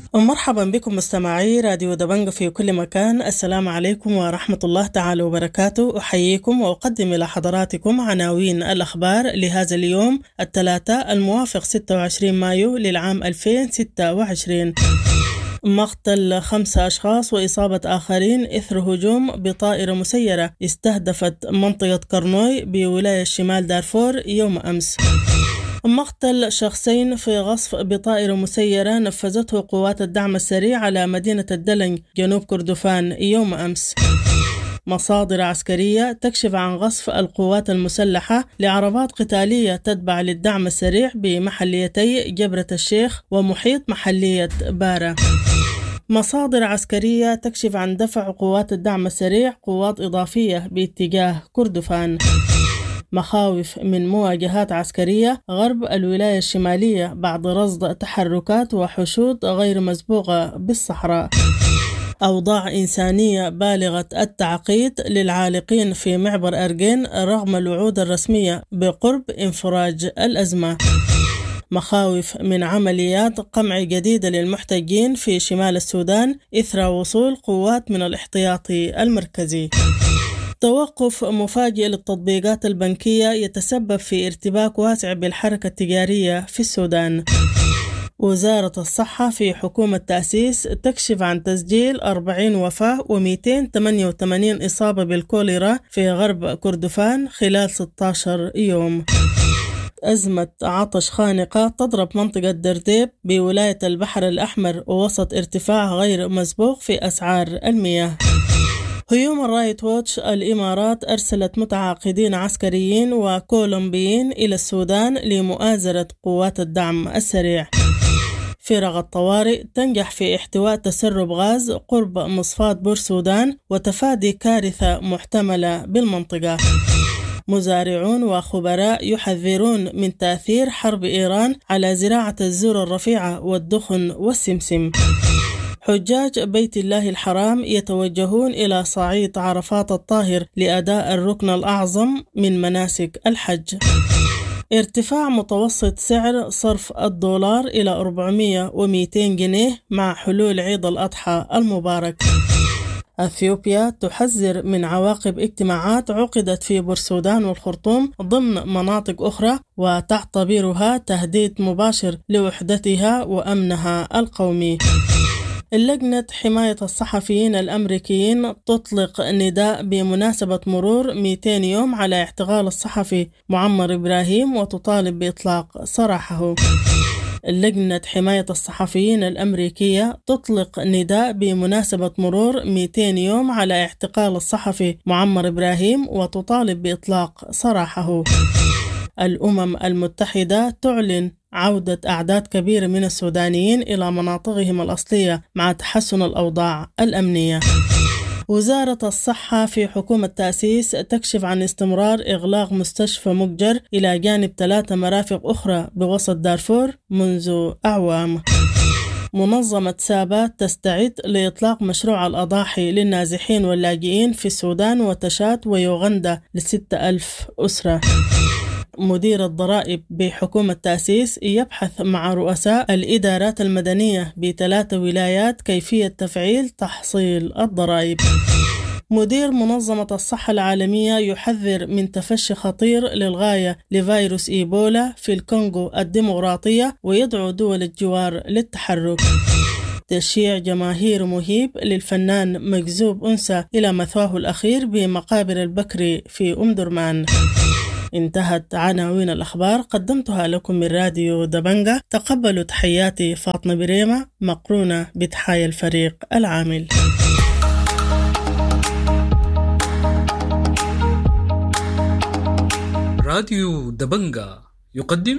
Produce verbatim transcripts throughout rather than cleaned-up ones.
ومرحبا بكم مستمعي راديو دبنجة في كل مكان. السلام عليكم ورحمة الله تعالى وبركاته. أحييكم وأقدم إلى حضراتكم عناوين الأخبار لهذا اليوم الثلاثاء الموافق ستة وعشرين مايو للعام ألفين وستة وعشرين. مقتل خمسة أشخاص وإصابة آخرين إثر هجوم بطائرة مسيرة استهدفت منطقة قرنوي بولاية شمال دارفور يوم أمس. مقتل شخصين في غصف بطائرة مسيرة نفذته قوات الدعم السريع على مدينة الدلنج جنوب كردفان يوم أمس. مصادر عسكرية تكشف عن غصف القوات المسلحة لعربات قتالية تتبع للدعم السريع بمحليتي جبرة الشيخ ومحيط محلية بارا. مصادر عسكرية تكشف عن دفع قوات الدعم السريع قوات إضافية باتجاه كردفان. مخاوف من مواجهات عسكرية غرب الولاية الشمالية بعد رصد تحركات وحشود غير مسبوقة بالصحراء. أوضاع إنسانية بالغة التعقيد للعالقين في معبر أرجين رغم الوعود الرسمية بقرب انفراج الأزمة. مخاوف من عمليات قمع جديدة للمحتجين في شمال السودان إثر وصول قوات من الاحتياطي المركزي. توقف مفاجئ للتطبيقات البنكية يتسبب في ارتباك واسع بالحركة التجارية في السودان. وزارة الصحة في حكومة تأسيس تكشف عن تسجيل أربعين وفاة ومئتين وثمانية وثمانين إصابة بالكوليرا في غرب كردفان خلال ستة عشر يوم. أزمة عطش خانقة تضرب منطقة درديب بولاية البحر الأحمر ووسط ارتفاع غير مسبوق في أسعار المياه. هيومن رايت ووتش الإمارات أرسلت متعاقدين عسكريين وكولومبيين إلى السودان لمؤازرة قوات الدعم السريع. فرق الطوارئ تنجح في احتواء تسرب غاز قرب مصفاة بورسودان وتفادي كارثة محتملة بالمنطقة. مزارعون وخبراء يحذرون من تأثير حرب إيران على زراعة الذرة الرفيعة والدخن والسمسم. حجاج بيت الله الحرام يتوجهون إلى صعيد عرفات الطاهر لأداء الركن الأعظم من مناسك الحج. ارتفاع متوسط سعر صرف الدولار إلى أربعمئة ومئتين جنيه مع حلول عيد الأضحى المبارك. أثيوبيا تحذر من عواقب اجتماعات عقدت في بورسودان والخرطوم ضمن مناطق أخرى وتعتبرها تهديد مباشر لوحدتها وأمنها القومي. اللجنة حماية الصحفيين الأمريكيين تطلق نداء بمناسبة مرور مئتين يوم على اعتقال الصحفي معمر إبراهيم وتطالب بإطلاق سراحه. لجنة حماية الصحفيين الأمريكية تطلق نداء بمناسبة مرور مئتين يوم على اعتقال الصحفي معمر إبراهيم وتطالب بإطلاق سراحه. الأمم المتحدة تعلن عودة أعداد كبيرة من السودانيين إلى مناطقهم الأصلية مع تحسن الأوضاع الأمنية. وزارة الصحة في حكومة تأسيس تكشف عن استمرار إغلاق مستشفى مجر إلى جانب ثلاثة مرافق أخرى بوسط دارفور منذ أعوام. منظمة سابات تستعد لإطلاق مشروع الأضاحي للنازحين واللاجئين في السودان وتشاد ويوغندا لستة ألف أسرة. مدير الضرائب بحكومة تأسيس يبحث مع رؤساء الإدارات المدنية بثلاث ولايات كيفية تفعيل تحصيل الضرائب. مدير منظمة الصحة العالمية يحذر من تفشي خطير للغاية لفيروس إيبولا في الكونغو الديمقراطية ويدعو دول الجوار للتحرك. تشييع جماهير مهيب للفنان مجذوب أنثى إلى مثواه الأخير بمقابر البكري في أم درمان. انتهت عناوين الأخبار قدمتها لكم من راديو دبنجة. تقبلوا تحياتي فاطمة بريمة مقرونة بتحايا الفريق العامل. راديو دبنجة يقدم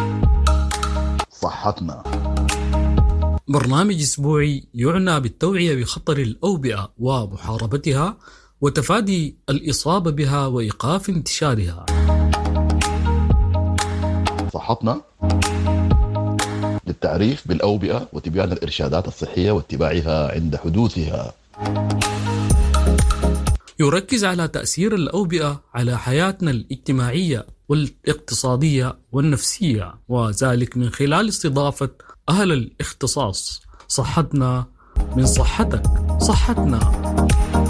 صحتنا، برنامج أسبوعي يعنى بالتوعية بخطر الأوبئة ومحاربتها وتفادي الإصابة بها وإيقاف انتشارها. صحتنا للتعريف بالأوبئة وتبيان الإرشادات الصحية واتباعها عند حدوثها. يركز على تأثير الأوبئة على حياتنا الاجتماعية والاقتصادية والنفسية، وذلك من خلال استضافة أهل الاختصاص صحتنا من صحتك، صحتنا.